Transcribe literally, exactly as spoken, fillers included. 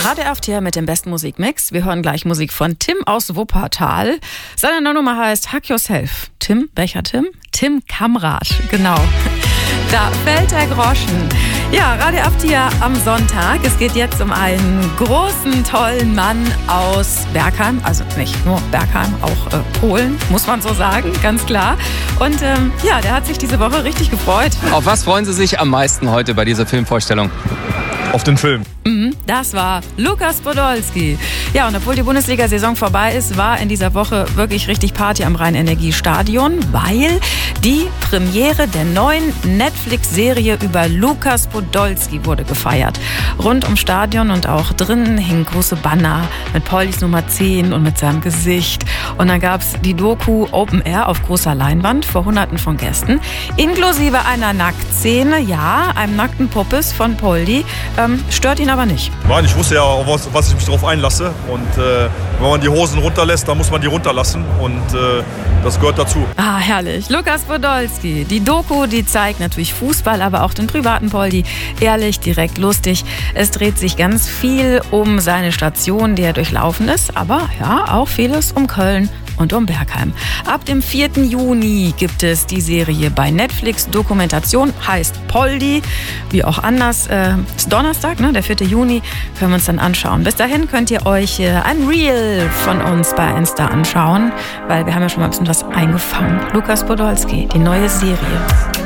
Radio F hier mit dem besten Musikmix. Wir hören gleich Musik von Tim aus Wuppertal. Seine Nummer heißt Hack Yourself. Tim, welcher Tim? Tim Kamrat, genau. Da fällt der Groschen. Ja, Radio F hier am Sonntag. Es geht jetzt um einen großen, tollen Mann aus Bergheim. Also nicht nur Bergheim, auch äh, Polen, muss man so sagen, ganz klar. Und ähm, ja, der hat sich diese Woche richtig gefreut. Auf was freuen Sie sich am meisten heute bei dieser Filmvorstellung? Auf den Film. Mhm, das war Lukas Podolski. Ja, und obwohl die Bundesliga-Saison vorbei ist, war in dieser Woche wirklich richtig Party am Rhein-Energie-Stadion, weil die Premiere der neuen Netflix-Serie über Lukas Podolski wurde gefeiert. Rund ums Stadion und auch drinnen hingen große Banner mit Paulis Nummer zehn und mit seinem Gesicht. Und dann gab es die Doku Open Air auf großer Leinwand vor Hunderten von Gästen, inklusive einer Nacktszene, ja, einem nackten Puppes von Poldi. Ähm, stört ihn aber nicht. Nein, ich wusste ja, was, was ich mich darauf einlasse. Und äh, wenn man die Hosen runterlässt, dann muss man die runterlassen. Und äh, das gehört dazu. Ah, herrlich. Lukas Podolski. Die Doku, die zeigt natürlich Fußball, aber auch den privaten Poldi. Ehrlich, direkt, lustig. Es dreht sich ganz viel um seine Station, die er durchlaufen ist. Aber ja, auch vieles um Köln und um Bergheim. Ab dem vierten Juni gibt es die Serie bei Netflix. Dokumentation heißt Poldi. Wie auch anders. Äh, ist Donnerstag, ne? Der vierte Juni. Können wir uns dann anschauen. Bis dahin könnt ihr euch äh, ein Reel von uns bei Insta anschauen, weil wir haben ja schon mal ein bisschen was eingefangen. Lukas Podolski, die neue Serie.